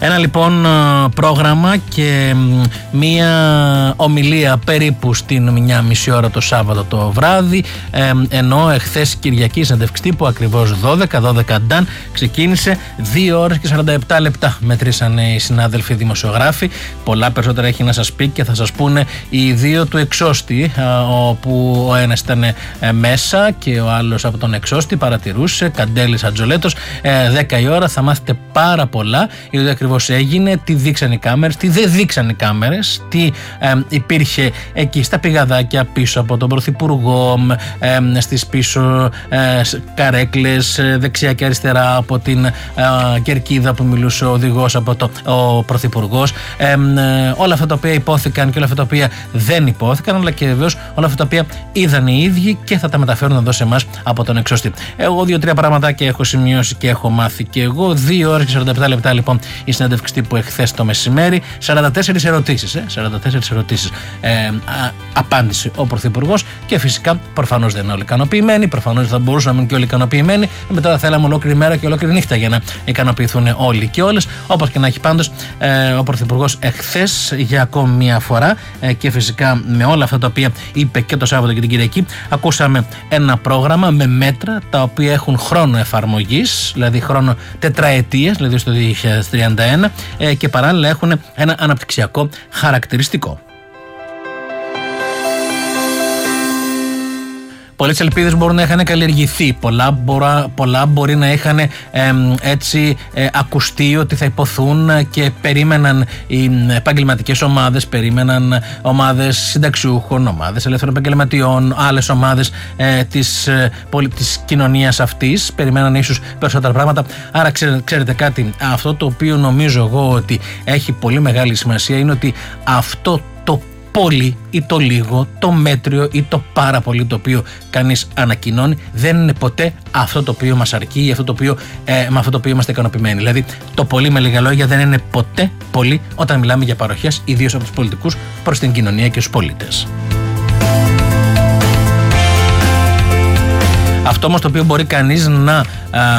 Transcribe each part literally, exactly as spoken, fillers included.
Ένα λοιπόν πρόγραμμα και μία ομιλία περίπου στην μια μισή ώρα το Σάββατο το βράδυ, ε, ενώ εχθές Κυριακή συνέντευξη τύπου ακριβώς δώδεκα, δώδεκα νταν ξεκίνησε, δύο ώρες και σαράντα επτά λεπτά μετρήσανε οι συνάδελφοι δημοσιογράφοι. Πολλά περισσότερα έχει να σας πει και θα σας πούνε οι δύο του εξώστη, όπου ο ένας ήταν μέσα και ο άλλος από τον εξώστη παρατηρούσε, Καντέλης Ατζολέτος. δέκα η ώρα θα μάθετε πάρα πολλά για το τι ακριβώς έγινε, τι δείξαν οι κάμερες, τι δεν δείξαν οι κάμερες, τι ε, υπήρχε εκεί στα πηγαδάκια πίσω από τον Πρωθυπουργό, ε, στις πίσω ε, καρέκλες δεξιά και αριστερά από την ε, κερκίδα που μιλούσε ο οδηγός, από το, ο Πρωθυπουργός, ε, ε, όλα αυτά τα οποία υπόθηκαν και όλα αυτά τα οποία δεν υπόθηκαν, αλλά και βεβαίως όλα αυτά τα οποία είδαν οι ίδιοι και θα τα μεταφέρουν εδώ σε εμάς από τον εξώστη. Εγώ δύο-τρία πραγματάκια έχω σημειώσει και έχω μάθει και εγώ. δύο ώρες και σαράντα επτά λεπτά λοιπόν η συνέντευξη τύπου εχθές το μεσημέρι. σαράντα τέσσερις ερωτήσεις. Ε, σαράντα τέσσερις ερωτήσεις ε, α, απάντησε ο Πρωθυπουργός και φυσικά προφανώς δεν είναι όλοι ικανοποιημένοι. Προφανώς θα μπορούσαν να μείνουν και όλοι ικανοποιημένοι. Μετά θα θέλαμε ολόκληρη μέρα και ολόκληρη νύχτα για να ικανοποιηθούν όλοι και όλες. Όπως και να έχει, πάντως ε, ο Πρωθυπουργός εχθές για ακόμη μια φορά ε, και φυσικά με όλα αυτά τα οποία είπε και το Σάββατο και την Κυριακή, ακούσαμε ένα πρόγραμμα με μέτρα τα οποία έχουν χρόνο εφαρμογής, δηλαδή χρόνο τετραετίας, δηλαδή στο δύο χιλιάδες τριάντα ένα, ε, και παράλληλα έχουν ένα αναπτυξιακό χαρακτηριστικό. Πολλές ελπίδες μπορούν να είχαν καλλιεργηθεί, πολλά, μπορά, πολλά μπορεί να είχαν ε, έτσι ε, ακουστεί ότι θα υποθούν και περίμεναν οι επαγγελματικές ομάδες, περίμεναν ομάδες συνταξιούχων, ομάδες ελεύθερων επαγγελματιών, άλλες ομάδες ε, της, ε, της κοινωνίας αυτής, περιμέναν ίσως περισσότερα πράγματα. Άρα ξέρετε, ξέρετε κάτι, αυτό το οποίο νομίζω εγώ ότι έχει πολύ μεγάλη σημασία είναι ότι αυτό το πολύ ή το λίγο, το μέτριο ή το πάρα πολύ το οποίο κανείς ανακοινώνει δεν είναι ποτέ αυτό το οποίο μας αρκεί ή αυτό το οποίο, ε, με αυτό το οποίο είμαστε ικανοποιημένοι. Δηλαδή το πολύ με λίγα λόγια δεν είναι ποτέ πολύ όταν μιλάμε για παροχές, ιδίως από τους πολιτικούς προς την κοινωνία και τους πολίτες. Αυτό όμως το οποίο μπορεί κανείς να α,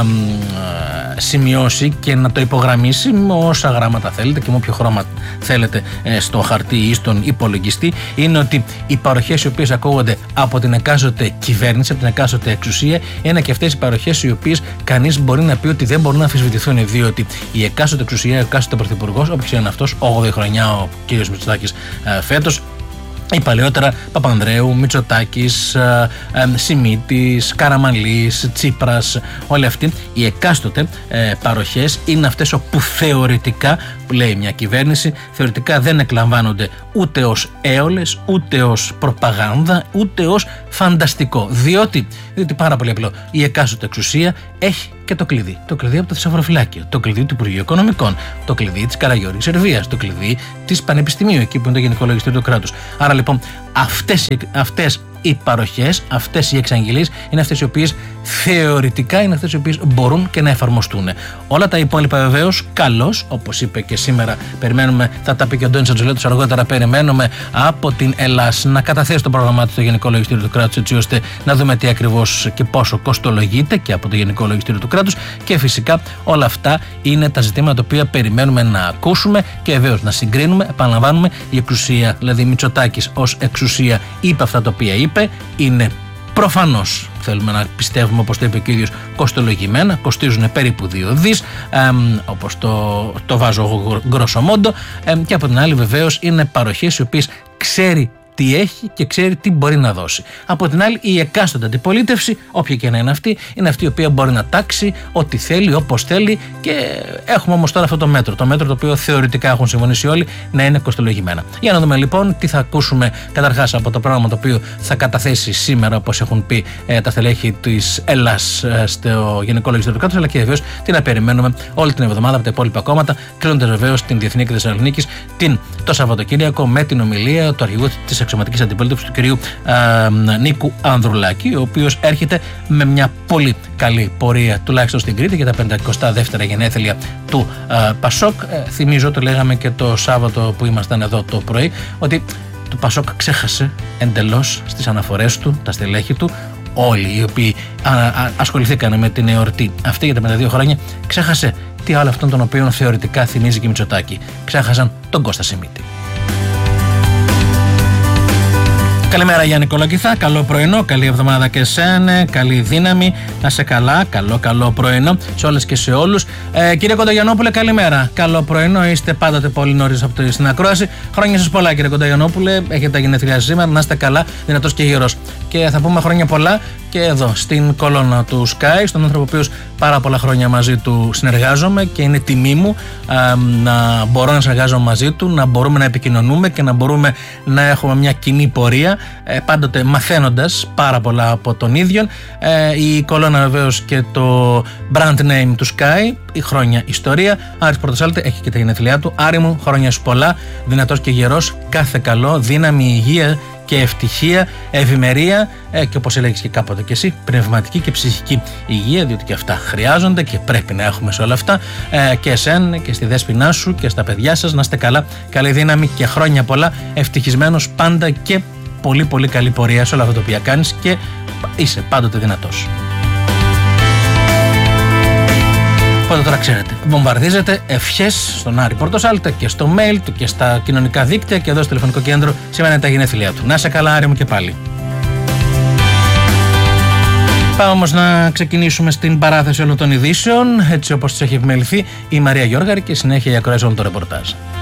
σημειώσει και να το υπογραμμίσει με όσα γράμματα θέλετε και με όποιο χρώμα θέλετε στο χαρτί ή στον υπολογιστή, είναι ότι οι παροχές οι οποίες ακούγονται από την εκάστοτε κυβέρνηση, από την εκάστοτε εξουσία, είναι και αυτές οι παροχές οι οποίες κανείς μπορεί να πει ότι δεν μπορούν να αμφισβητηθούν, διότι η εκάστοτε εξουσία, ο εκάστοτε πρωθυπουργός, όποιος είναι αυτός, όγδοη χρονιά ο κ. Μητσοτάκης φέτος, ή παλαιότερα Παπανδρέου, Μητσοτάκης, ε, ε, Σιμίτης, Καραμανλής, Τσίπρας, όλοι αυτοί οι εκάστοτε ε, παροχές είναι αυτές όπου θεωρητικά, που λέει μια κυβέρνηση, θεωρητικά δεν εκλαμβάνονται ούτε ως έολες, ούτε ως προπαγάνδα, ούτε ως φανταστικό. Διότι, διότι πάρα πολύ απλό, η εκάστοτε εξουσία έχει και το κλειδί. Το κλειδί από το Θησαυροφυλάκιο, το κλειδί του Υπουργείου Οικονομικών, το κλειδί της Καραγιορικής Σερβίας, το κλειδί της Πανεπιστημίου, εκεί που είναι το Γενικό Λογιστήριο του Κράτους. Άρα λοιπόν αυτές, αυτές οι παροχές, αυτές οι εξαγγελίες είναι αυτές οι οποίες θεωρητικά είναι αυτές οι οποίες μπορούν και να εφαρμοστούν. Όλα τα υπόλοιπα βεβαίως καλώς, όπως είπε και σήμερα, περιμένουμε, θα τα πει και ο Αντώνης Ατζολέτος αργότερα, περιμένουμε από την Ελλάς να καταθέσει το πρόγραμμά του στο Γενικό Λογιστήριο του Κράτους, έτσι ώστε να δούμε τι ακριβώς και πόσο κοστολογείται και από το Γενικό Λογιστήριο του Κράτους, και φυσικά όλα αυτά είναι τα ζητήματα τα οποία περιμένουμε να ακούσουμε και βεβαίως να συγκρίνουμε. Επαναλαμβάνουμε, η εξουσία, δηλαδή Μητσοτάκης ως εξουσία είπε αυτά τα οποία είπε, είναι προφανώς, θέλουμε να πιστεύουμε, όπως το είπε και ο ίδιος, κοστολογημένα, κοστίζουν περίπου δύο δις, εμ, όπως το, το βάζω εγώ γκρόσο μόντο, εμ, και από την άλλη βεβαίως είναι παροχές οι οποίες ξέρει τι έχει και ξέρει τι μπορεί να δώσει. Από την άλλη, η εκάστοτε αντιπολίτευση, όποια και να είναι αυτή, είναι αυτή η οποία μπορεί να τάξει ό,τι θέλει, όπως θέλει, και έχουμε όμως τώρα αυτό το μέτρο. Το μέτρο το οποίο θεωρητικά έχουν συμφωνήσει όλοι να είναι κοστολογημένα. Για να δούμε λοιπόν τι θα ακούσουμε καταρχάς από το πρόγραμμα το οποίο θα καταθέσει σήμερα, όπως έχουν πει ε, τα στελέχη της Ελλάς ε, στο Γενικό Λογιστήριο του Κράτους, αλλά και βεβαίως τι να περιμένουμε όλη την εβδομάδα από τα υπόλοιπα κόμματα, κλείνοντας βεβαίως την Διεθνή Έκθεση Θεσσαλονίκης το Σαββατοκύριακο με την ομιλία του αρχηγού της αξιωματικής αντιπολίτευσης του κυρίου ε, Νίκου Ανδρουλάκη, ο οποίος έρχεται με μια πολύ καλή πορεία, τουλάχιστον στην Κρήτη, για τα πεντηκοστά δεύτερα γενέθλια του ε, Πασόκ. Ε, θυμίζω, το λέγαμε και το Σάββατο που ήμασταν εδώ το πρωί, ότι το Πασόκ ξέχασε εντελώς στις αναφορές του, τα στελέχη του, όλοι οι οποίοι α, α, ασχοληθήκαν με την εορτή αυτή για τα πενήντα δύο χρόνια, ξέχασε Τι άλλο αυτόν τον οποίο θεωρητικά θυμίζει και Μητσοτάκη. Ξέχασαν τον Κώστα Σιμίτη. Καλημέρα Γιάννη Κολοκυθά, καλό πρωινό, καλή εβδομάδα και εσένα, καλή δύναμη, να σε καλά, καλό καλό πρωινό σε όλες και σε όλους. Ε, κύριε Κοντογιαννόπουλε, καλημέρα, καλό πρωινό, είστε πάντοτε πολύ νωρίς από το, στην ακρόαση. Χρόνια σας πολλά κύριε Κοντογιαννόπουλε, έχετε τα γενέθλιά σήμερα, να είστε καλά, δυνατός και γερός. Και θα πούμε χρόνια πολλά και εδώ στην κολόνα του Sky, στον άνθρωπο ο οποίος πάρα πολλά χρόνια μαζί του συνεργάζομαι και είναι τιμή μου α, να μπορώ να συνεργάζομαι μαζί του, να μπορούμε να επικοινωνούμε και να μπορούμε να έχουμε μια κοινή πορεία, ε, πάντοτε μαθαίνοντας πάρα πολλά από τον ίδιο. Ε, η κολόνα βεβαίως και το brand name του Sky, η χρόνια ιστορία. Άρης Πρωτοσάλτη έχει και τα γενέθλιά του. Άρη μου, χρόνια σου πολλά, δυνατός και γερός, κάθε καλό, δύναμη, υγεία και ευτυχία, ευημερία ε, και όπως έλεγες και κάποτε και εσύ, πνευματική και ψυχική υγεία, διότι και αυτά χρειάζονται και πρέπει να έχουμε σε όλα αυτά, ε, και εσένα και στη δέσποινά σου και στα παιδιά σας, να είστε καλά, καλή δύναμη και χρόνια πολλά, ευτυχισμένος πάντα και πολύ πολύ καλή πορεία σε όλα αυτά τα οποία κάνεις και είσαι πάντοτε δυνατός. Οπότε τώρα ξέρετε, βομβαρδίζετε ευχές στον Άρη Πορτοσάλτε και στο mail του και στα κοινωνικά δίκτυα και εδώ στο τηλεφωνικό κέντρο σήμερα είναι τα γενέθλιά του. Να είσαι καλά Άρη μου και πάλι. Πάμε όμως να ξεκινήσουμε στην παράθεση όλων των ειδήσεων, έτσι όπως τις έχει επιμεληθεί η Μαρία Γιώργαρη και συνέχεια η ακροές όλων των ρεπορτάζ.